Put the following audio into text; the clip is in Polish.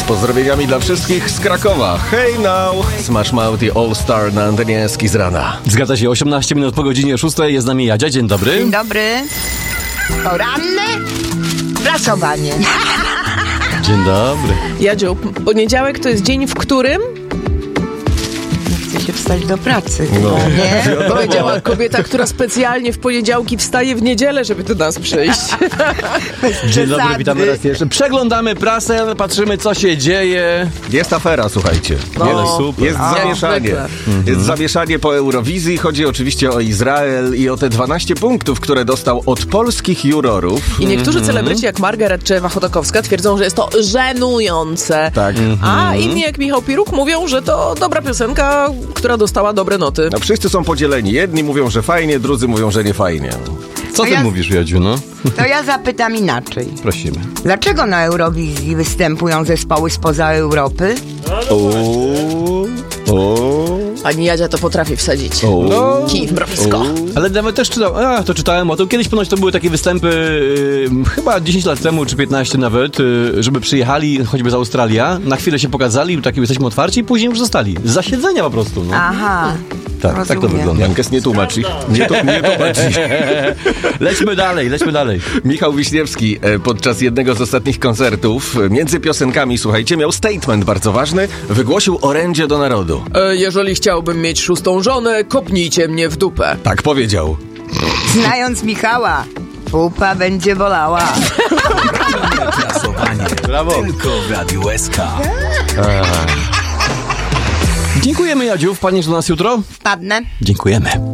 pozdrowieniami dla wszystkich z Krakowa. Hey now! Smash Mouth i All Star na antenie z rana. Zgadza się, 18 minut po godzinie 6. Jest z nami Jadzia. Dzień dobry. Dzień dobry. Poranne prasowanie. Dzień dobry. Jadziu, poniedziałek to jest dzień, w którym... Chce się wstać do pracy. No. Nie? Powiedziała kobieta, która specjalnie w poniedziałki wstaje w niedzielę, żeby do nas przyjść. Dzień dobry, witamy raz jeszcze. Przeglądamy prasę, patrzymy, co się dzieje. Jest afera, słuchajcie. Ale super. Jest zamieszanie. Jest zamieszanie po Eurowizji. Chodzi oczywiście o Izrael i o te 12 punktów, które dostał od polskich jurorów. I niektórzy celebryci, jak Margaret czy Ewa Chodakowska, twierdzą, że jest to żenujące. Tak. A inni, jak Michał Piruk, mówią, że to dobra piosenka, która dostała dobre noty. No, wszyscy są podzieleni. Jedni mówią, że fajnie, drudzy mówią, że nie fajnie. Co ty mówisz, Jadziu, no? To ja zapytam inaczej. Prosimy. Dlaczego na Eurowizji występują zespoły spoza Europy? Pani Jadzia to potrafi wsadzić. Kij w mrowisko. Ale nawet też czytałem o tym. Kiedyś ponoć to były takie występy, chyba 10 lat temu, czy 15 nawet, żeby przyjechali choćby z Australii, na chwilę się pokazali, takie jesteśmy otwarci i później już zostali. Z zasiedzenia po prostu, no. Aha. Tak to rozumiem. wygląda. Jankes nie tłumaczy. Nie tłumaczy. Lećmy dalej. Michał Wiśniewski podczas jednego z ostatnich koncertów między piosenkami, słuchajcie, miał statement bardzo ważny. Wygłosił orędzie do narodu. Jeżeli chciałbym mieć 6. żonę, kopnijcie mnie w dupę. Tak powiedział. Znając Michała, pupa będzie bolała. Prasowanie. Brawo. Tylko w Radiu SK. Dziękujemy, Jadziu. Wpadniesz do nas jutro? Wpadnę. Dziękujemy.